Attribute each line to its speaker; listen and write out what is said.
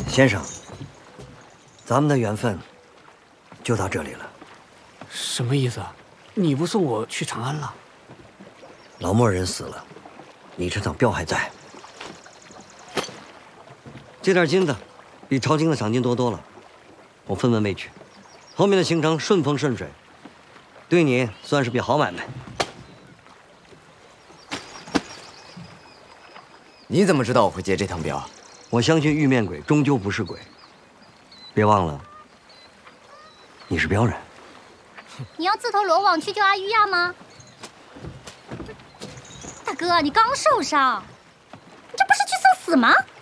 Speaker 1: 先生，咱们的缘分就到这里了。
Speaker 2: 什么意思啊？你不送我去长安了？
Speaker 1: 老莫人死了，你这张镖还在。这点金子，比朝廷的赏金多多了，我分文未取。后面的行程顺风顺水，对你算是笔好买卖。
Speaker 3: 你怎么知道我会接这趟镖？
Speaker 1: 我相信玉面鬼终究不是鬼。别忘了，你是镖人。
Speaker 4: 你要自投罗网去救阿玉亚吗？大哥，你刚受伤，你这不是去送死吗？